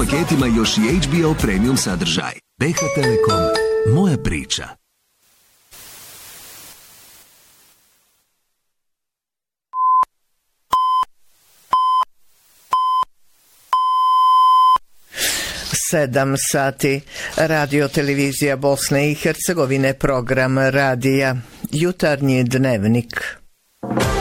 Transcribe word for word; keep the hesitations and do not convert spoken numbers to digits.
paketima još i H B O Premium sadržaj. B H Telekom, moja priča. Sedam sati. Radio televizija Bosne i Hercegovine, program radija Jutarnji dnevnik.